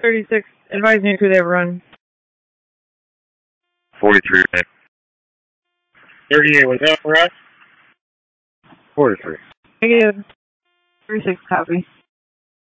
36, advise me who they've run. 43. 38, was that for us? 43. Negative. 36, copy.